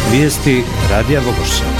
Vijesti Radija Vogošća.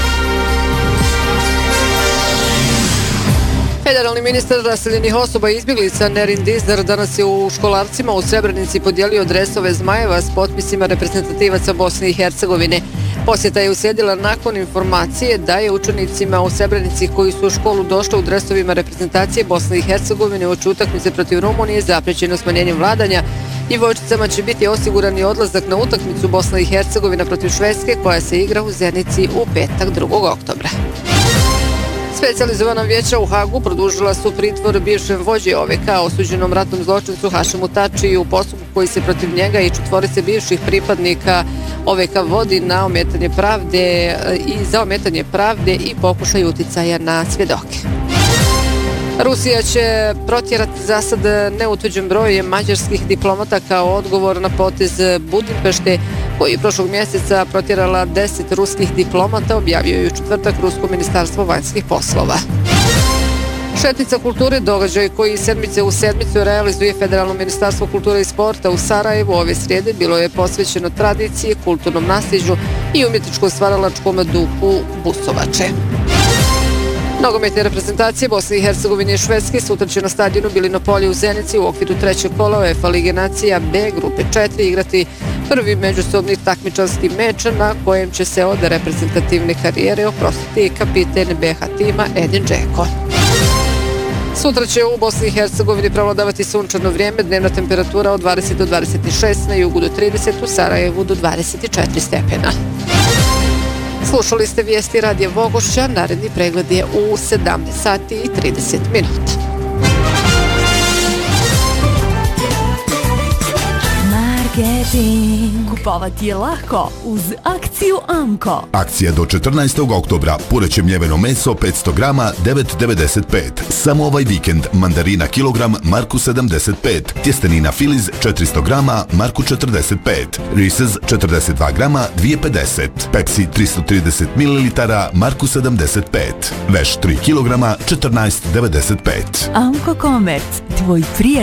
Federalni ministar raseljenih osoba i izbjeglica Nerin Dizdar danas je u Školarcima u Srebrenici podijelio dresove zmajeva s potpisima reprezentativaca Bosne i Hercegovine. Posjeta je uslijedila nakon informacije da je učenicima u Srebrenici koji su u školu došli u dresovima reprezentacije Bosne i Hercegovine uoči utakmice protiv Rumunije zaprećeno smanjenjem vladanja. Djevojčicama će biti osigurani odlazak na utakmicu Bosna i Hercegovina protiv Švedske koja se igra u Zenici u petak 2. oktobra. Specijalizovana vijeća u Hagu produžila su pritvor bivšem vođi OVK osuđenom ratnom zločincu Hašimu Tačiju u postupku koji se protiv njega i 4 bivših pripadnika OVK vodi na ometanje pravde za ometanje pravde i pokušaj uticaja na svjedoke. Rusija će protjerati za sad neutvrđen broj mađarskih diplomata kao odgovor na potez Budimpešte koji je prošlog mjeseca protjerala 10 ruskih diplomata, objavio je u četvrtak Rusko ministarstvo vanjskih poslova. Šetnica kulture, događaj koji sedmice u sedmicu realizuje Federalno ministarstvo kulture i sporta u Sarajevu ove srijede, bilo je posvećeno tradiciji, kulturnom nasljeđu i umjetničko-stvaralačkom duhu Busovače. Nogometne reprezentacije Bosne i Hercegovine i Švedske sutra će na stadionu Bilino polje u Zenici u okviru 3. kola UEFA Lige nacija B grupe 4 igrati prvi međusobni takmičarski meč na kojem će se od reprezentativne karijere oprostiti kapiten BH tima Edin Džeko. Sutra će u Bosni i Hercegovini prevladavati sunčano vrijeme, dnevna temperatura od 20 do 26, na jugu do 30, u Sarajevu do 24 stepena. Slušali ste vijesti Radija Vogošća, naredni pregled je u 17 sati i 30 minuta. Kupovati je lako uz akciju Amko. Akcija do 14. oktobra. Pureće mljeveno meso 500 grama 9,95. Samo ovaj vikend mandarina kilogram marku 75. Tjestenina Filiz 400 grama marku 45. Reese's 42 grama 2,50. Pepsi 330 ml marku 75. Veš 3 kilograma 14,95. Amko Komerc, tvoj prijatelj.